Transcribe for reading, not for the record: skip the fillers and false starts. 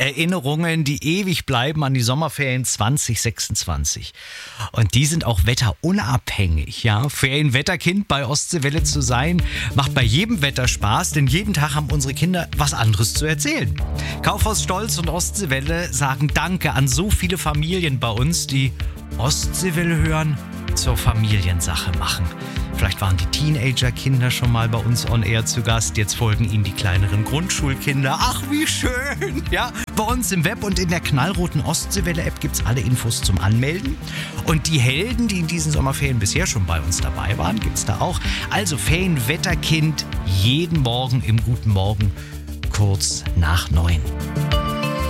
Erinnerungen, die ewig bleiben an die Sommerferien 2026. Und die sind auch wetterunabhängig. Ja? Ferienwetterkind bei Ostseewelle zu sein, macht bei jedem Wetter Spaß, denn jeden Tag haben unsere Kinder was anderes zu erzählen. Kaufhaus Stolz und Ostseewelle sagen Danke an so viele Familien bei uns, die Ostseewelle hören, zur Familiensache machen. Vielleicht waren die Teenager-Kinder schon mal bei uns on air zu Gast. Jetzt folgen ihnen die kleineren Grundschulkinder. Ach, wie schön! Ja, bei uns im Web und in der knallroten Ostseewelle-App gibt es alle Infos zum Anmelden. Und die Helden, die in diesen Sommerferien bisher schon bei uns dabei waren, gibt es da auch. Also Ferienwetterkind jeden Morgen im Guten Morgen, kurz nach 9.